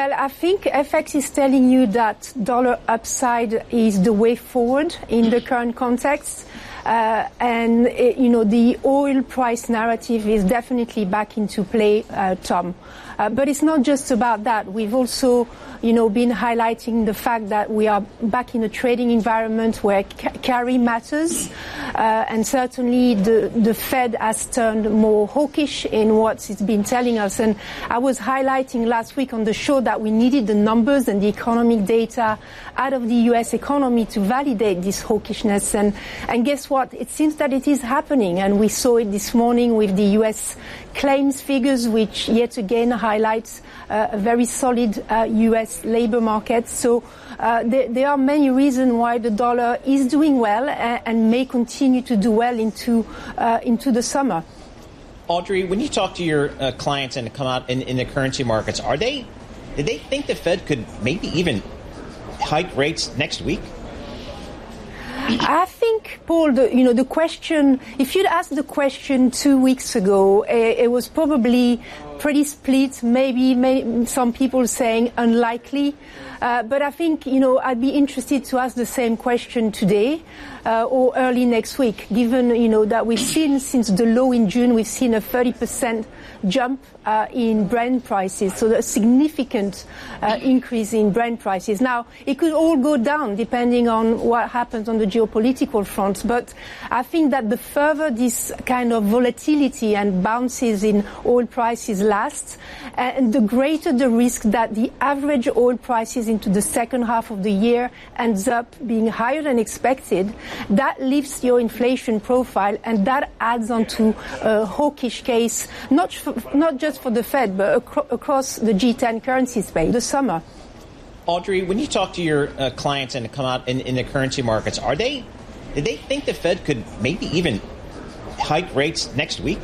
Well, I think FX is telling you that dollar upside is the way forward in the current context. The oil price narrative is definitely back into play, Tom. But it's not just about that. We've also, been highlighting the fact that we are back in a trading environment where carry matters. And certainly the Fed has turned more hawkish in what it's been telling us. And I was highlighting last week on the show that we needed the numbers and the economic data out of the U.S. economy to validate this hawkishness. And guess what? It seems that it is happening. And we saw it this morning with the U.S. claims figures, which yet again highlights a very solid U.S. labor market. So there are many reasons why the dollar is doing well and may continue to do well into the summer. Audrey, when you talk to your clients and come out in the currency markets, do they think the Fed could maybe even hike rates next week? I think, Paul, the question, if you'd asked the question 2 weeks ago, it was probably pretty split, maybe some people saying unlikely. But I think, I'd be interested to ask the same question today or early next week, given, that we've seen since the low in June, we've seen a 30% jump in Brent prices, so a significant increase in Brent prices. Now, it could all go down depending on what happens on the geopolitical front, but I think that the further this kind of volatility and bounces in oil prices lasts, and the greater the risk that the average oil prices into the second half of the year ends up being higher than expected, that lifts your inflation profile, and that adds on to a hawkish case, not just for the Fed, but across the G10 currency space this summer. Audrey, when you talk to your clients and come out in the currency markets, do they think the Fed could maybe even hike rates next week?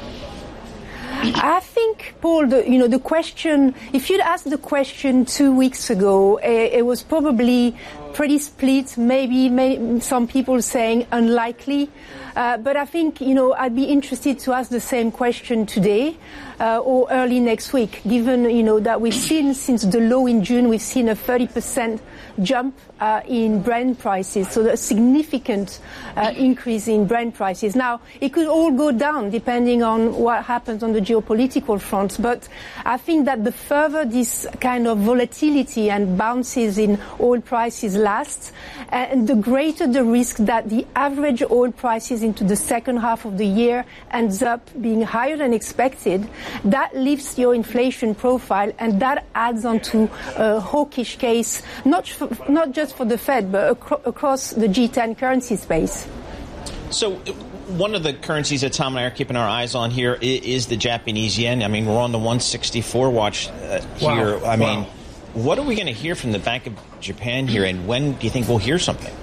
I think, Paul, the question, if you'd asked the question 2 weeks ago, it was probably pretty split, maybe some people saying unlikely. But I think, I'd be interested to ask the same question today or early next week, given, that we've seen since the low in June, we've seen a 30% jump in Brent prices, so a significant increase in Brent prices. Now, it could all go down depending on what happens on the geopolitical front, but I think that the further this kind of volatility and bounces in oil prices lasts, and the greater the risk that the average oil prices into the second half of the year ends up being higher than expected, that lifts your inflation profile, and that adds on to a hawkish case, not just for the Fed, but across the G10 currency space. So one of the currencies that Tom and I are keeping our eyes on here is the Japanese yen. I mean, we're on the 164 watch here. Wow. I mean, what are we going to hear from the Bank of Japan here, and when do you think we'll hear something?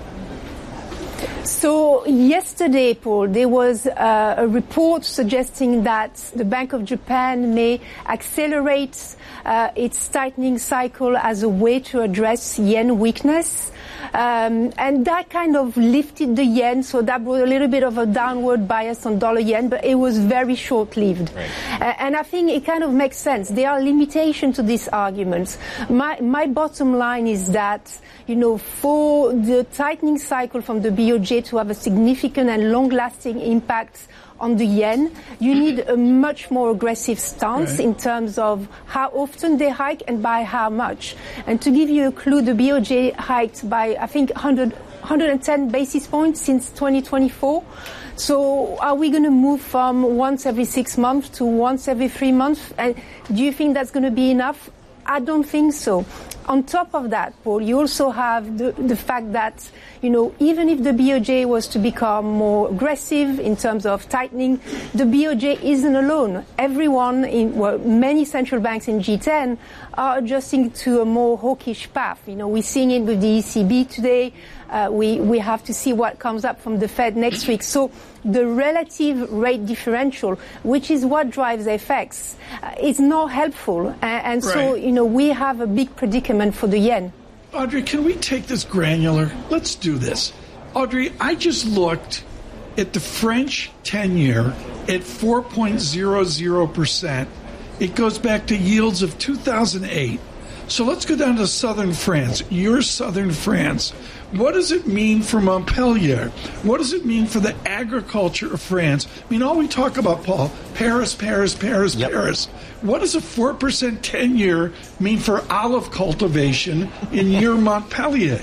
So yesterday, Paul, there was a report suggesting that the Bank of Japan may accelerate its tightening cycle as a way to address yen weakness. And that kind of lifted the yen, so that brought a little bit of a downward bias on dollar yen, but it was very short-lived. Right. And I think it kind of makes sense. There are limitations to these arguments. My bottom line is that, for the tightening cycle from the BOJ to have a significant and long-lasting impact on the yen, you need a much more aggressive stance in terms of how often they hike and by how much. And to give you a clue, the BOJ hiked by, I think, 110 basis points since 2024. So are we going to move from once every 6 months to once every 3 months? And do you think that's going to be enough? I don't think so. On top of that, Paul, you also have the fact that, even if the BOJ was to become more aggressive in terms of tightening, the BOJ isn't alone. Everyone many central banks in G10 are adjusting to a more hawkish path. We're seeing it with the ECB today. We have to see what comes up from the Fed next week. So the relative rate differential, which is what drives FX, is not helpful. And so, we have a big predicament for the yen. Audrey, can we take this granular? Let's do this. Audrey, I just looked at the French 10-year at 4.00%. It goes back to yields of 2008. So let's go down to southern France. Your southern France. What does it mean for Montpellier? What does it mean for the agriculture of France? I mean, all we talk about, Paul, Paris, Paris, Paris, Yep. Paris. What does a 4% 10-year mean for olive cultivation in your Montpellier?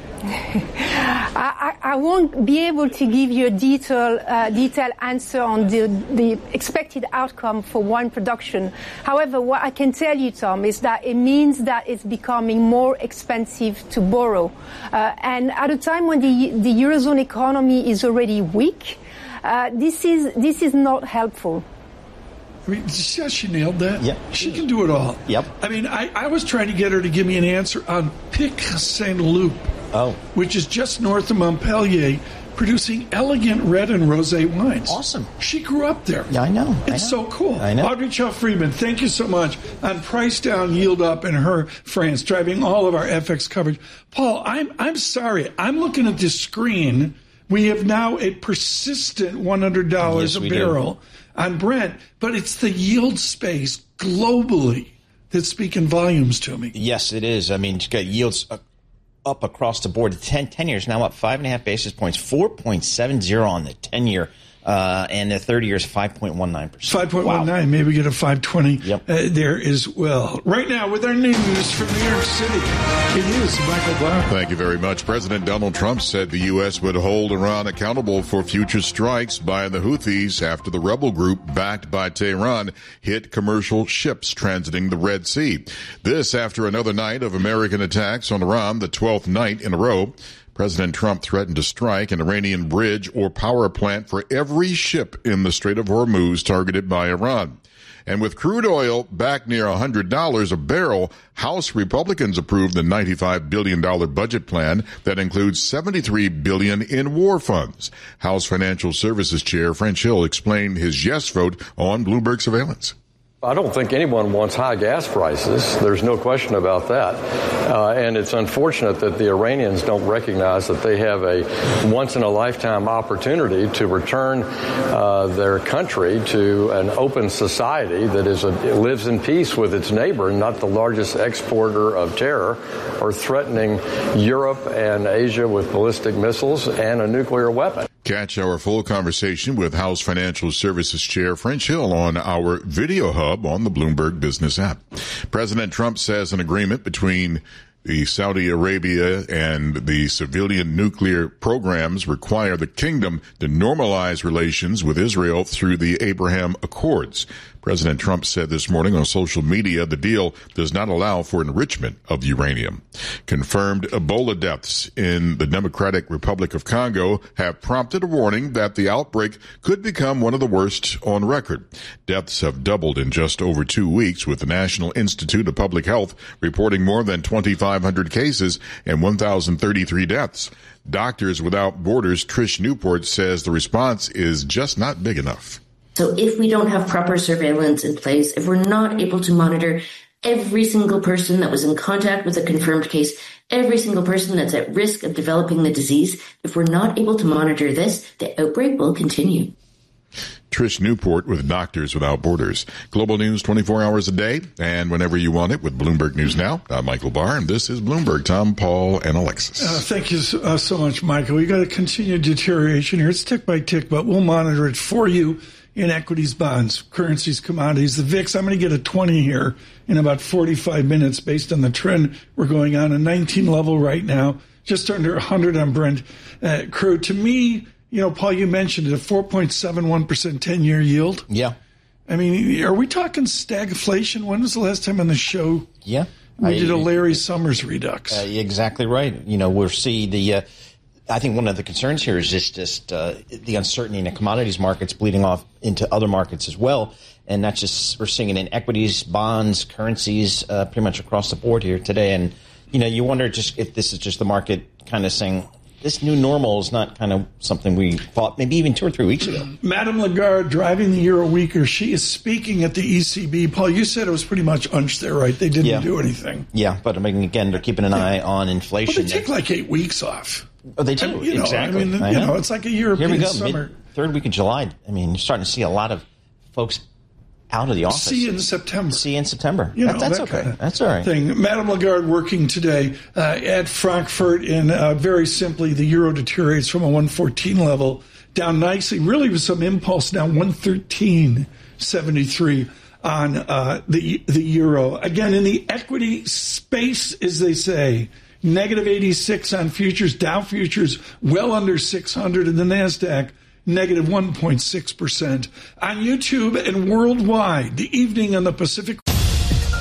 I won't be able to give you a detailed answer on the expected outcome for wine production. However, what I can tell you, Tom, is that it means that it's becoming more expensive to borrow. And at a time when the Eurozone economy is already weak, this is not helpful. I mean, see how she nailed that? Yep. She can do it all. Yep. I mean, I was trying to get her to give me an answer on Pic Saint-Loup, which is just north of Montpellier, producing elegant red and rosé wines. Awesome. She grew up there. Yeah, I know. It's so cool. I know. Audrey Chow-Friedman, thank you so much on Price Down, Yield Up, and her France, driving all of our FX coverage. Paul, I'm sorry. I'm looking at this screen. We have now a persistent $100 Yes, a we barrel on Brent, but it's the yield space globally that's speaking volumes to me. Yes, it is. I mean, you got yields up across the board. The 10 years now up 5.5 basis points, 4.70 on the 10-year. And the 30 years, 5.19%. 5.19. Wow. Maybe we get a 5.20 Yep. There as well. Right now, with our news from New York City, it is Michael Barr. Thank you very much. President Donald Trump said the U.S. would hold Iran accountable for future strikes by the Houthis after the rebel group backed by Tehran hit commercial ships transiting the Red Sea. This after another night of American attacks on Iran, the 12th night in a row. President Trump threatened to strike an Iranian bridge or power plant for every ship in the Strait of Hormuz targeted by Iran. And with crude oil back near $100 a barrel, House Republicans approved the $95 billion budget plan that includes $73 billion in war funds. House Financial Services Chair French Hill explained his yes vote on Bloomberg Surveillance. I don't think anyone wants high gas prices. There's no question about that. And it's unfortunate that the Iranians don't recognize that they have a once-in-a-lifetime opportunity to return their country to an open society that lives in peace with its neighbor, not the largest exporter of terror, or threatening Europe and Asia with ballistic missiles and a nuclear weapon. Catch our full conversation with House Financial Services Chair French Hill on our video hub on the Bloomberg Business app. President Trump says an agreement between the Saudi Arabia and the civilian nuclear programs require the kingdom to normalize relations with Israel through the Abraham Accords. President Trump said this morning on social media the deal does not allow for enrichment of uranium. Confirmed Ebola deaths in the Democratic Republic of Congo have prompted a warning that the outbreak could become one of the worst on record. Deaths have doubled in just over 2 weeks, with the National Institute of Public Health reporting more than 2,500 cases and 1,033 deaths. Doctors Without Borders' Trish Newport says the response is just not big enough. So if we don't have proper surveillance in place, if we're not able to monitor every single person that was in contact with a confirmed case, every single person that's at risk of developing the disease, if we're not able to monitor this, the outbreak will continue. Trish Newport with Doctors Without Borders. Global news 24 hours a day and whenever you want it with Bloomberg News Now. I'm Michael Barr, and this is Bloomberg. Tom, Paul, and Alexis. Thank you so much, Michael. We got a continued deterioration here. It's tick by tick, but we'll monitor it for you in equities, bonds, currencies, commodities. The VIX, I'm going to get a 20 here in about 45 minutes based on the trend we're going on. A 19 level right now, just under 100 on Brent crude. To me, Paul, you mentioned it, a 4.71% 10-year yield. Yeah. I mean, are we talking stagflation? When was the last time on the show we did a Larry Summers redux? Exactly right. We'll see the... I think one of the concerns here is just the uncertainty in the commodities markets bleeding off into other markets as well. And that's just, we're seeing it in equities, bonds, currencies, pretty much across the board here today. And, you wonder just if this is just the market kind of saying, this new normal is not kind of something we thought maybe even 2 or 3 weeks ago. Madame Lagarde driving the euro weaker. She is speaking at the ECB. Paul, you said it was pretty much unched there, right? They didn't do anything. Yeah, but I mean, again, they're keeping an eye on inflation. Well, they take like 8 weeks off. Oh, they do. Exactly. I know. It's like a European Here we go. summer. Third week of July. I mean, you're starting to see a lot of folks out of the office. See you in September. See you in September. You know, that's that okay. kind of That's all right. Thing. Madame Lagarde working today at Frankfurt, and very simply, the euro deteriorates from a 114 level down nicely, really with some impulse down 113.73 on the euro. Again, in the equity space, as they say, negative 86 on futures, Dow futures well under 600, and the NASDAQ negative 1.6%. On YouTube and worldwide, the evening on the Pacific